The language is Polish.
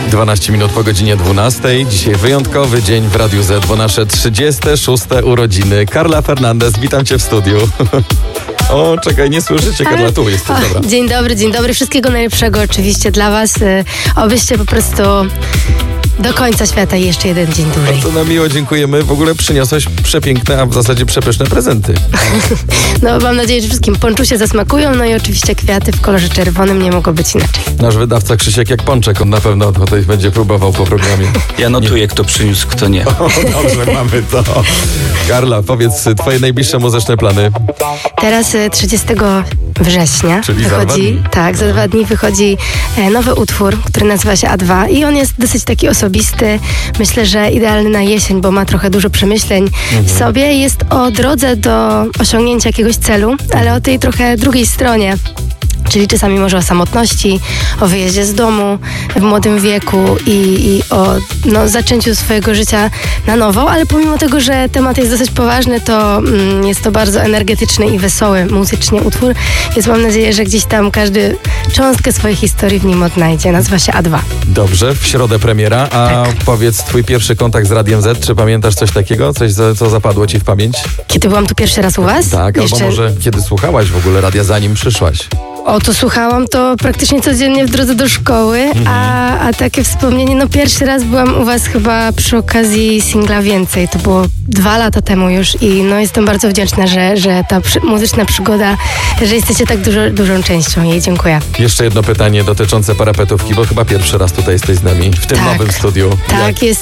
12 minut po godzinie 12. Dzisiaj wyjątkowy dzień w Radiu Z, bo nasze 36. urodziny. Carla Fernandez, witam Cię w studiu. O, czekaj, nie słyszycie, Carla, tu jesteś, dobra. Dzień dobry. Wszystkiego najlepszego oczywiście dla Was. Obyście po prostu do końca świata i jeszcze jeden dzień dłużej. Bardzo nam miło, dziękujemy. W ogóle przyniosłeś przepiękne, a w zasadzie przepyszne prezenty. No, mam nadzieję, że wszystkim ponczusie zasmakują, no i oczywiście kwiaty w kolorze czerwonym, nie mogło być inaczej. Nasz wydawca Krzysiek jak pączek, on na pewno tutaj będzie próbował po programie. Ja notuję, kto przyniósł, kto nie. O, dobrze, mamy to. Carla, powiedz Twoje najbliższe muzyczne plany. Teraz 30 września Czyli za wychodzi, 2 dni. tak, za 2 dni wychodzi nowy utwór, który nazywa się A2 i on jest dosyć taki osobisty. Myślę, że idealny na jesień, bo ma trochę dużo przemyśleń w sobie. Jest o drodze do osiągnięcia jakiegoś celu, ale o tej trochę drugiej stronie. Czyli czasami może o samotności, o wyjeździe z domu w młodym wieku i o zaczęciu swojego życia na nowo, ale pomimo tego, że temat jest dosyć poważny, to jest to bardzo energetyczny i wesoły muzycznie utwór, więc mam nadzieję, że gdzieś tam każdy cząstkę swojej historii w nim odnajdzie. Nazywa się A2. Dobrze, w środę premiera, a Tak. powiedz Twój pierwszy kontakt z Radiem Z, czy pamiętasz coś takiego? Coś, co zapadło Ci w pamięć? Kiedy byłam tu pierwszy raz u Was? Tak, albo może kiedy słuchałaś w ogóle radia, zanim przyszłaś? O, to słuchałam to praktycznie codziennie w drodze do szkoły, a takie wspomnienie, pierwszy raz byłam u Was chyba przy okazji singla Więcej, to było 2 lata temu już i jestem bardzo wdzięczna, że ta muzyczna przygoda, że jesteście tak dużą częścią jej, dziękuję. Jeszcze jedno pytanie dotyczące parapetówki, bo chyba pierwszy raz tutaj jesteś z nami w tym Tak. nowym studiu. Tak, jest